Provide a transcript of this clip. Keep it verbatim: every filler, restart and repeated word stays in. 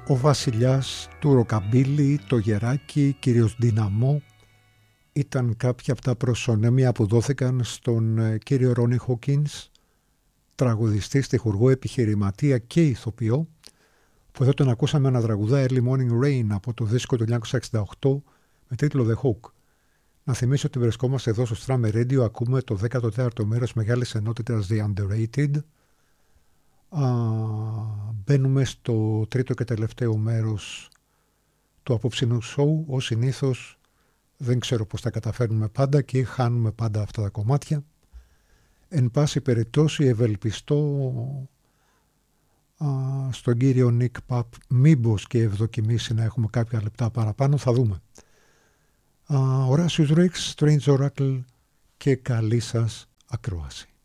Ο βασιλιάς του ροκαμπίλι, το γεράκι, κύριος Δυναμό, ήταν κάποια από τα προσωνέμια που δόθηκαν στον κύριο Ρόνι Χόκινς, τραγουδιστή, στιχουργό, επιχειρηματία και ηθοποιό, που εδώ τον ακούσαμε να τραγουδά Early Morning Rain από το δίσκο του χίλια εννιακόσια εξήντα οκτώ με τίτλο The Hook. Να θυμίσω ότι βρισκόμαστε εδώ στο Strammer Radio, ακούμε το δέκατο τέταρτο μέρος μεγάλης ενότητας The Underrated. Α, μπαίνουμε στο τρίτο και τελευταίο μέρος του απόψινου σοου. Ως συνήθως δεν ξέρω πώς τα καταφέρνουμε πάντα και χάνουμε πάντα αυτά τα κομμάτια. Εν πάση περιπτώσει ευελπιστώ α, στον κύριο Nick Pap μήπως και ευδοκιμήσει να έχουμε κάποια λεπτά παραπάνω, θα δούμε. Horatius Rex, Strange Oracle και καλή σας ακρόαση.